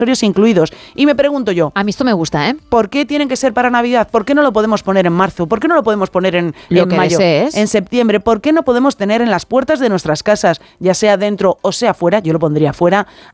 incluidos. Y me pregunto yo, a mí esto me gusta, ¿eh? ¿por qué tienen que ser para Navidad? ¿Por qué no lo podemos poner en marzo? ¿Por qué no lo podemos poner en mayo, en septiembre? ¿Por qué no podemos tener en las puertas de nuestras casas, ya sea dentro o sea fuera, yo lo pondría fuera,